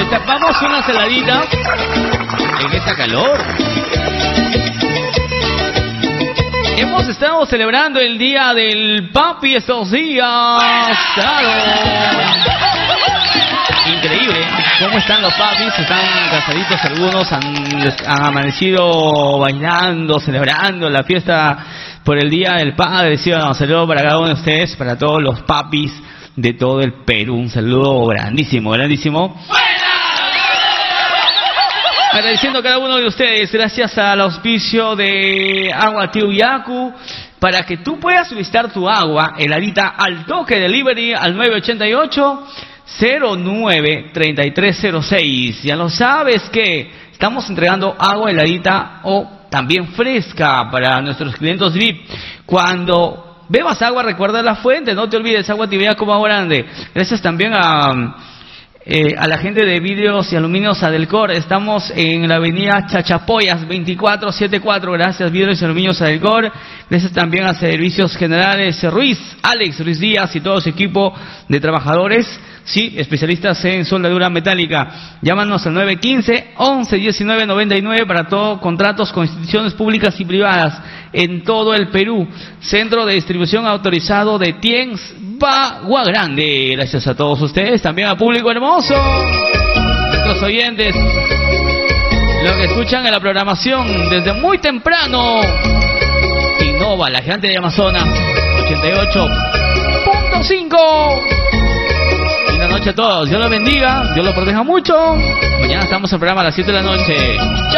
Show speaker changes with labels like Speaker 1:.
Speaker 1: destapamos unas heladitas en esta calor. Hemos estado celebrando el Día del Papi estos días. Claro. Increíble. ¿Cómo están los papis? Están cansaditos algunos, han amanecido bailando, celebrando la fiesta por el Día del Padre. Sí, un saludo para cada uno de ustedes, para todos los papis de todo el Perú. Un saludo grandísimo, grandísimo. Agradeciendo a cada uno de ustedes, gracias al auspicio de Agua Tiuyacu, para que tú puedas solicitar tu agua heladita al toque delivery al 988-09-3306. Ya lo sabes que estamos entregando agua heladita o también fresca para nuestros clientes VIP. Cuando bebas agua, recuerda la fuente, no te olvides, Agua Tiuyacu Agua Grande. Gracias también a la gente de Vidrios y Aluminios Adelcor. Estamos en la avenida Chachapoyas 2474. Gracias, Vidrios y Aluminios Adelcor. Gracias también a Servicios Generales Alex Ruiz Díaz y todo su equipo de trabajadores, sí, especialistas en soldadura metálica. Llámanos al 915-11-19-99 para todos contratos con instituciones públicas y privadas en todo el Perú. Centro de distribución autorizado de Tiens Agua Grande. Gracias a todos ustedes, también al público hermoso, nuestros oyentes, los que escuchan en la programación desde muy temprano. Innova, la gigante de Amazonas, 88.5. Linda noche a todos, Dios los bendiga, Dios los proteja mucho. Mañana estamos en el programa a las 7 de la noche. Chao.